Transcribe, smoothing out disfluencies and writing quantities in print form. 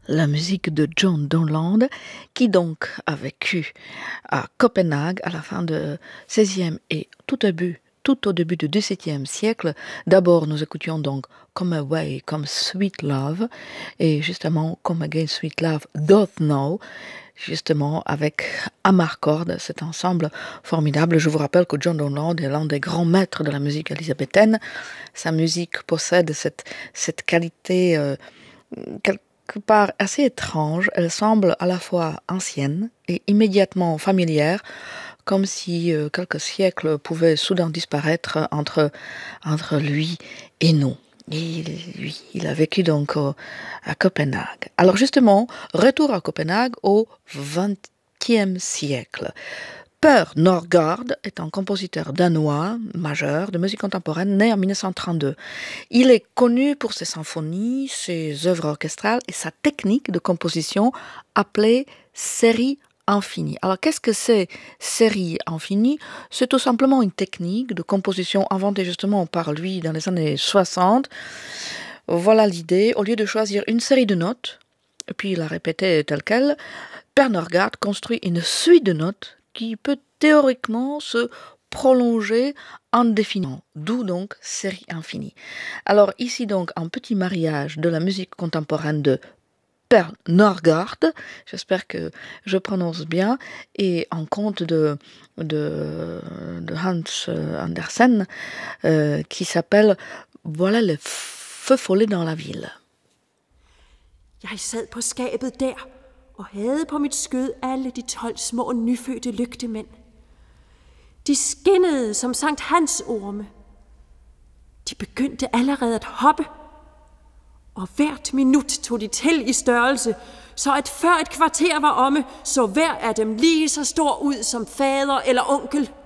la musique de John Donland, qui donc a vécu à Copenhague à la fin du XVIe et tout au début du XVIIe siècle. D'abord, nous écoutions donc Come Away, Come Sweet Love, et justement Come Again Sweet Love, Doth Know, justement avec Amarcord, cet ensemble formidable. Je vous rappelle que John Donland est l'un des grands maîtres de la musique élisabéthaine. Sa musique possède cette qualité quelque part assez étrange. Elle semble à la fois ancienne et immédiatement familière, comme si quelques siècles pouvaient soudain disparaître entre lui et nous. Et lui, il a vécu donc à Copenhague. Alors justement, retour à Copenhague au XXe siècle. Per Nørgaard est un compositeur danois majeur de musique contemporaine né en 1932. Il est connu pour ses symphonies, ses œuvres orchestrales et sa technique de composition appelée série infinie. Alors qu'est-ce que c'est série infinie? C'est tout simplement une technique de composition inventée justement par lui dans les années 60. Voilà l'idée. Au lieu de choisir une série de notes, et puis la répéter telle quelle, Per Nørgaard construit une suite de notes qui peut théoriquement se prolonger indéfiniment, d'où donc série infinie. Alors ici donc un petit mariage de la musique contemporaine de Per Nørgaard, j'espère que je prononce bien, et un conte de Hans Andersen qui s'appelle Voilà le feu follet dans la ville. Jeg sad på skabet der og havde på mit skød alle de 12 små nyfødte lygtemænd. De skinnede som Sankt Hans orme. De begyndte allerede at hoppe, og hvert minut tog de til i størrelse, så at før et kvarter var omme, så hver af dem lige så stor ud som fader eller onkel.